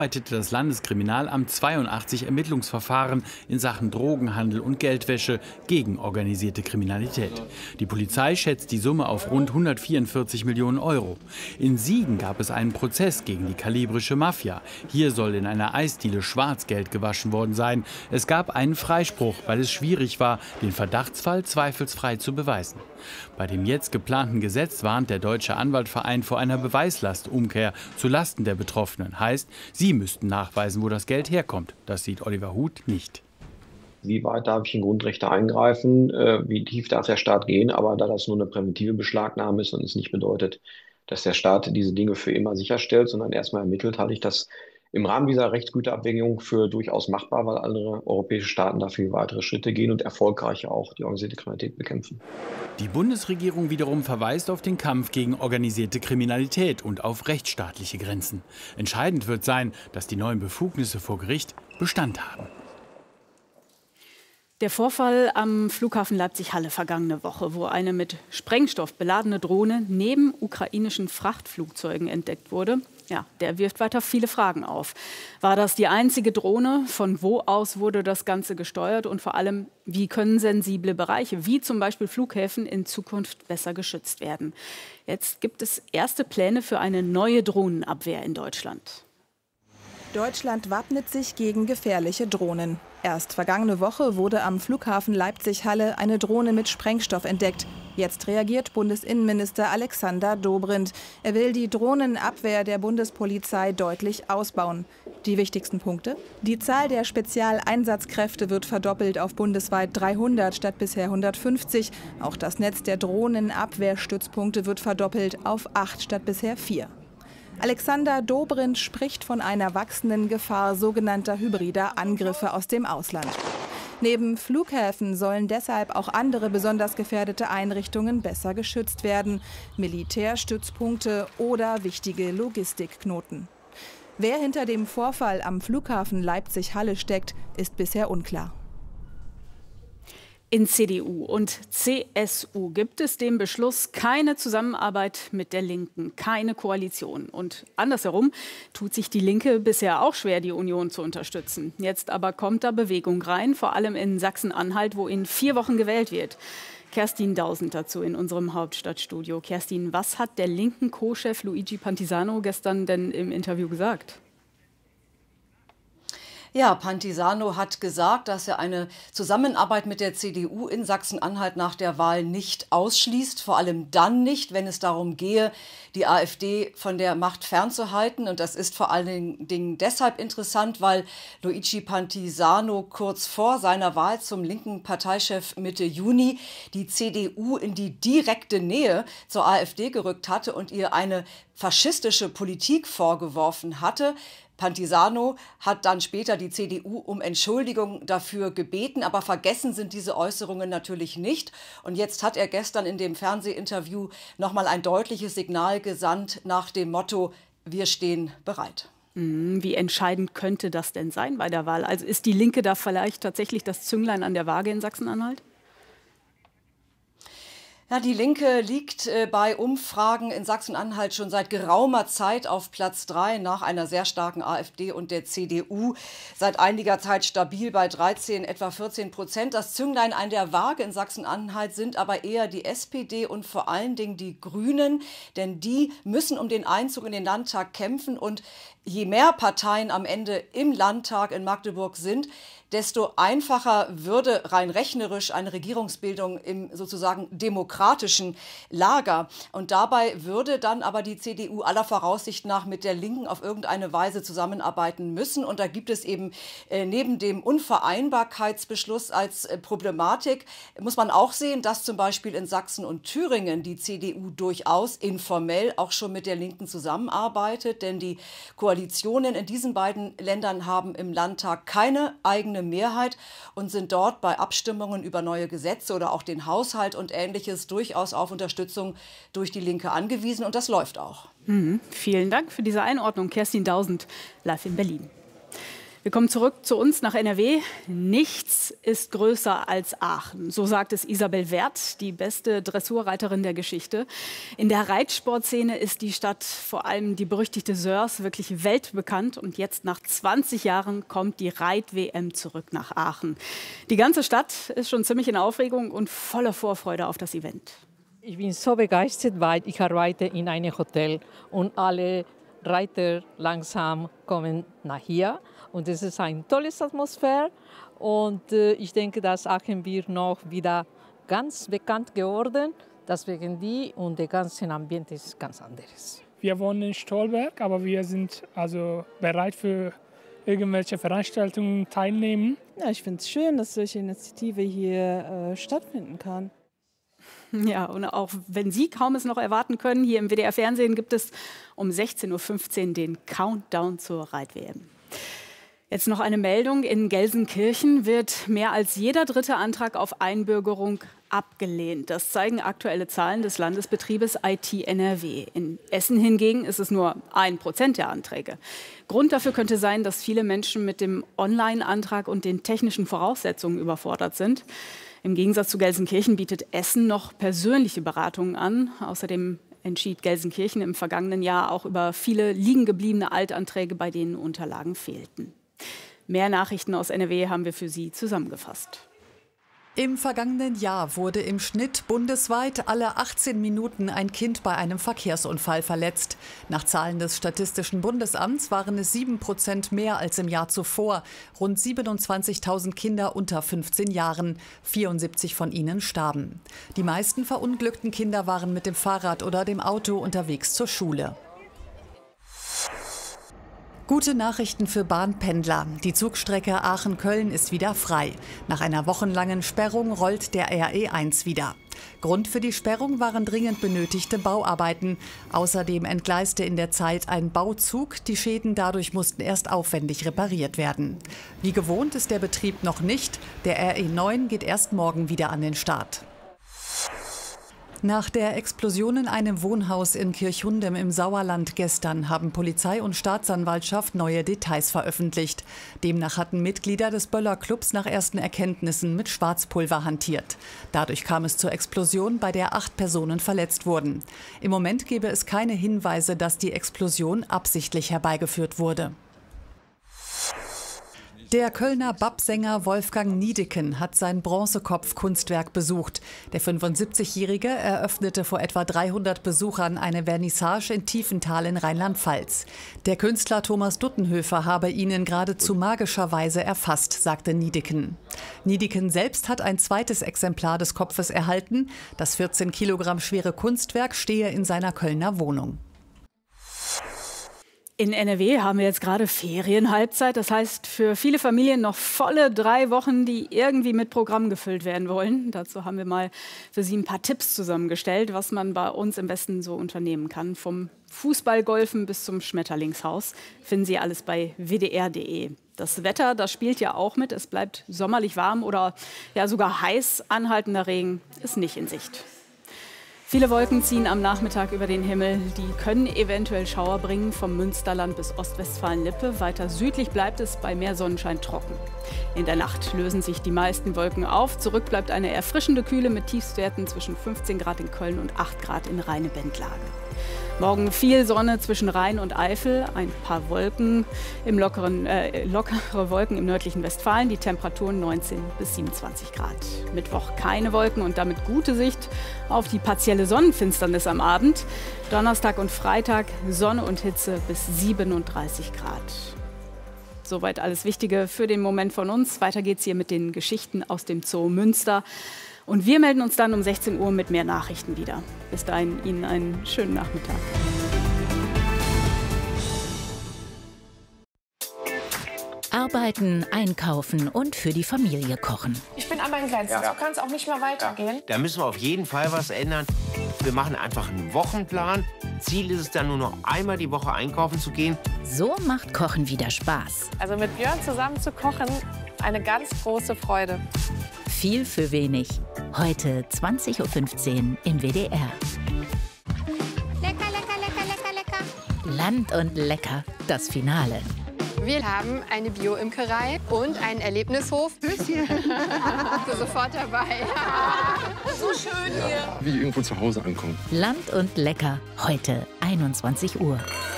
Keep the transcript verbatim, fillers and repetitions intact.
Leitete das Landeskriminalamt zweiundachtzig Ermittlungsverfahren in Sachen Drogenhandel und Geldwäsche gegen organisierte Kriminalität. Die Polizei schätzt die Summe auf rund hundertvierundvierzig Millionen Euro. In Siegen gab es einen Prozess gegen die kalibrische Mafia. Hier soll in einer Eisdiele Schwarzgeld gewaschen worden sein. Es gab einen Freispruch, weil es schwierig war, den Verdachtsfall zweifelsfrei zu beweisen. Bei dem jetzt geplanten Gesetz warnt der Deutsche Anwaltverein vor einer Beweislastumkehr zu Lasten der Betroffenen. Heißt, sie müssten nachweisen, wo das Geld herkommt. Das sieht Oliver Huth nicht. Wie weit darf ich in Grundrechte eingreifen? Äh, wie tief darf der Staat gehen? Aber da das nur eine präventive Beschlagnahme ist und es nicht bedeutet, dass der Staat diese Dinge für immer sicherstellt, sondern erstmal ermittelt, halte ich das im Rahmen dieser Rechtsgüterabwägung für durchaus machbar, weil andere europäische Staaten dafür weitere Schritte gehen und erfolgreich auch die organisierte Kriminalität bekämpfen. Die Bundesregierung wiederum verweist auf den Kampf gegen organisierte Kriminalität und auf rechtsstaatliche Grenzen. Entscheidend wird sein, dass die neuen Befugnisse vor Gericht Bestand haben. Der Vorfall am Flughafen Leipzig-Halle vergangene Woche, wo eine mit Sprengstoff beladene Drohne neben ukrainischen Frachtflugzeugen entdeckt wurde, ja, der wirft weiter viele Fragen auf. War das die einzige Drohne? Von wo aus wurde das Ganze gesteuert? Und vor allem, wie können sensible Bereiche, wie zum Beispiel Flughäfen, in Zukunft besser geschützt werden? Jetzt gibt es erste Pläne für eine neue Drohnenabwehr in Deutschland. Deutschland wappnet sich gegen gefährliche Drohnen. Erst vergangene Woche wurde am Flughafen Leipzig-Halle eine Drohne mit Sprengstoff entdeckt. Jetzt reagiert Bundesinnenminister Alexander Dobrindt. Er will die Drohnenabwehr der Bundespolizei deutlich ausbauen. Die wichtigsten Punkte? Die Zahl der Spezialeinsatzkräfte wird verdoppelt auf bundesweit dreihundert statt bisher hundertfünfzig. Auch das Netz der Drohnenabwehrstützpunkte wird verdoppelt auf acht statt bisher vier. Alexander Dobrindt spricht von einer wachsenden Gefahr sogenannter hybrider Angriffe aus dem Ausland. Neben Flughäfen sollen deshalb auch andere besonders gefährdete Einrichtungen besser geschützt werden. Militärstützpunkte oder wichtige Logistikknoten. Wer hinter dem Vorfall am Flughafen Leipzig-Halle steckt, ist bisher unklar. In C D U und C S U gibt es den Beschluss, keine Zusammenarbeit mit der Linken, keine Koalition. Und andersherum tut sich die Linke bisher auch schwer, die Union zu unterstützen. Jetzt aber kommt da Bewegung rein, vor allem in Sachsen-Anhalt, wo in vier Wochen gewählt wird. Kerstin Dausend dazu in unserem Hauptstadtstudio. Kerstin, was hat der linken Co-Chef Luigi Pantisano gestern denn im Interview gesagt? Ja, Pantisano hat gesagt, dass er eine Zusammenarbeit mit der C D U in Sachsen-Anhalt nach der Wahl nicht ausschließt. Vor allem dann nicht, wenn es darum gehe, die AfD von der Macht fernzuhalten. Und das ist vor allen Dingen deshalb interessant, weil Luigi Pantisano kurz vor seiner Wahl zum linken Parteichef Mitte Juni die C D U in die direkte Nähe zur AfD gerückt hatte und ihr eine faschistische Politik vorgeworfen hatte. Pantisano hat dann später die C D U um Entschuldigung dafür gebeten, aber vergessen sind diese Äußerungen natürlich nicht. Und jetzt hat er gestern in dem Fernsehinterview nochmal ein deutliches Signal gesandt nach dem Motto: Wir stehen bereit. Wie entscheidend könnte das denn sein bei der Wahl? Also ist die Linke da vielleicht tatsächlich das Zünglein an der Waage in Sachsen-Anhalt? Ja, die Linke liegt äh, bei Umfragen in Sachsen-Anhalt schon seit geraumer Zeit auf Platz drei nach einer sehr starken AfD und der C D U. Seit einiger Zeit stabil bei dreizehn, etwa vierzehn Prozent. Das Zünglein an der Waage in Sachsen-Anhalt sind aber eher die S P D und vor allen Dingen die Grünen. Denn die müssen um den Einzug in den Landtag kämpfen. Und je mehr Parteien am Ende im Landtag in Magdeburg sind, desto einfacher würde rein rechnerisch eine Regierungsbildung im sozusagen demokratischen Lager. Und dabei würde dann aber die C D U aller Voraussicht nach mit der Linken auf irgendeine Weise zusammenarbeiten müssen. Und da gibt es eben äh, neben dem Unvereinbarkeitsbeschluss als äh, Problematik, muss man auch sehen, dass zum Beispiel in Sachsen und Thüringen die C D U durchaus informell auch schon mit der Linken zusammenarbeitet. Denn die Koalitionen in diesen beiden Ländern haben im Landtag keine eigene Mehrheit und sind dort bei Abstimmungen über neue Gesetze oder auch den Haushalt und Ähnliches durchaus auf Unterstützung durch die Linke angewiesen. Und das läuft auch. Mhm. Vielen Dank für diese Einordnung. Kerstin Dausend, live in Berlin. Wir kommen zurück zu uns nach N R W. Nichts ist größer als Aachen. So sagt es Isabel Werth, die beste Dressurreiterin der Geschichte. In der Reitsportszene ist die Stadt, vor allem die berüchtigte Sörs, wirklich weltbekannt. Und jetzt nach zwanzig Jahren kommt die Reit-W M zurück nach Aachen. Die ganze Stadt ist schon ziemlich in Aufregung und voller Vorfreude auf das Event. Ich bin so begeistert, weil ich arbeite in einem Hotel und alle Reiter langsam kommen nach hier. Und es ist eine tolle Atmosphäre und äh, ich denke, dass Aachen wird noch wieder ganz bekannt geworden. Deswegen die und der ganze Ambiente ist ganz anderes. Wir wohnen in Stolberg, aber wir sind also bereit für irgendwelche Veranstaltungen teilnehmen. Ja, ich finde es schön, dass solche Initiative hier äh, stattfinden kann. Ja, und auch wenn Sie kaum es noch erwarten können, hier im W D R-Fernsehen gibt es um sechzehn Uhr fünfzehn den Countdown zur Reit-W M. Jetzt noch eine Meldung. In Gelsenkirchen wird mehr als jeder dritte Antrag auf Einbürgerung abgelehnt. Das zeigen aktuelle Zahlen des Landesbetriebes I T N R W. In Essen hingegen ist es nur ein Prozent der Anträge. Grund dafür könnte sein, dass viele Menschen mit dem Online-Antrag und den technischen Voraussetzungen überfordert sind. Im Gegensatz zu Gelsenkirchen bietet Essen noch persönliche Beratungen an. Außerdem entschied Gelsenkirchen im vergangenen Jahr auch über viele liegen gebliebene Altanträge, bei denen Unterlagen fehlten. Mehr Nachrichten aus N R W haben wir für Sie zusammengefasst. Im vergangenen Jahr wurde im Schnitt bundesweit alle achtzehn Minuten ein Kind bei einem Verkehrsunfall verletzt. Nach Zahlen des Statistischen Bundesamts waren es sieben Prozent mehr als im Jahr zuvor. Rund siebenundzwanzigtausend Kinder unter fünfzehn Jahren. vierundsiebzig von ihnen starben. Die meisten verunglückten Kinder waren mit dem Fahrrad oder dem Auto unterwegs zur Schule. Gute Nachrichten für Bahnpendler. Die Zugstrecke Aachen-Köln ist wieder frei. Nach einer wochenlangen Sperrung rollt der R E eins wieder. Grund für die Sperrung waren dringend benötigte Bauarbeiten. Außerdem entgleiste in der Zeit ein Bauzug. Die Schäden dadurch mussten erst aufwendig repariert werden. Wie gewohnt ist der Betrieb noch nicht. Der R E neun geht erst morgen wieder an den Start. Nach der Explosion in einem Wohnhaus in Kirchhundem im Sauerland gestern haben Polizei und Staatsanwaltschaft neue Details veröffentlicht. Demnach hatten Mitglieder des Böller-Clubs nach ersten Erkenntnissen mit Schwarzpulver hantiert. Dadurch kam es zur Explosion, bei der acht Personen verletzt wurden. Im Moment gebe es keine Hinweise, dass die Explosion absichtlich herbeigeführt wurde. Der Kölner Bab-Sänger Wolfgang Niedecken hat sein Bronzekopf-Kunstwerk besucht. Der fünfundsiebzigjährige eröffnete vor etwa dreihundert Besuchern eine Vernissage in Tiefenthal in Rheinland-Pfalz. Der Künstler Thomas Duttenhöfer habe ihn in geradezu magischer Weise erfasst, sagte Niedecken. Niedecken selbst hat ein zweites Exemplar des Kopfes erhalten. Das vierzehn Kilogramm schwere Kunstwerk stehe in seiner Kölner Wohnung. In N R W haben wir jetzt gerade Ferienhalbzeit. Das heißt, für viele Familien noch volle drei Wochen, die irgendwie mit Programm gefüllt werden wollen. Dazu haben wir mal für Sie ein paar Tipps zusammengestellt, was man bei uns im Westen so unternehmen kann. Vom Fußballgolfen bis zum Schmetterlingshaus finden Sie alles bei w d r punkt d e. Das Wetter, das spielt ja auch mit. Es bleibt sommerlich warm oder ja sogar heiß. Anhaltender Regen ist nicht in Sicht. Viele Wolken ziehen am Nachmittag über den Himmel. Die können eventuell Schauer bringen, vom Münsterland bis Ostwestfalen-Lippe. Weiter südlich bleibt es bei mehr Sonnenschein trocken. In der Nacht lösen sich die meisten Wolken auf. Zurück bleibt eine erfrischende Kühle mit Tiefstwerten zwischen fünfzehn Grad in Köln und acht Grad in Rheine-Bend-Lage. Morgen viel Sonne zwischen Rhein und Eifel, ein paar Wolken im lockeren, äh, lockere Wolken im nördlichen Westfalen, die Temperaturen neunzehn bis siebenundzwanzig Grad. Mittwoch keine Wolken und damit gute Sicht auf die partielle Sonnenfinsternis am Abend. Donnerstag und Freitag Sonne und Hitze bis siebenunddreißig Grad. Soweit alles Wichtige für den Moment von uns. Weiter geht's hier mit den Geschichten aus dem Zoo Münster. Und wir melden uns dann um sechzehn Uhr mit mehr Nachrichten wieder. Bis dahin Ihnen einen schönen Nachmittag. Arbeiten, einkaufen und für die Familie kochen. Ich bin an meinen Grenzen. Ja. So kann es auch nicht mehr weitergehen. Ja. Da müssen wir auf jeden Fall was ändern. Wir machen einfach einen Wochenplan. Ziel ist es dann nur noch einmal die Woche einkaufen zu gehen. So macht Kochen wieder Spaß. Also mit Björn zusammen zu kochen, eine ganz große Freude. Viel für wenig. Heute zwanzig Uhr fünfzehn im W D R. Lecker, lecker, lecker, lecker, lecker. Land und lecker, das Finale. Wir haben eine Bio-Imkerei und einen Erlebnishof. Höschen. Bist du sofort dabei. So schön hier. Wie irgendwo zu Hause ankommen. Land und lecker. Heute einundzwanzig Uhr.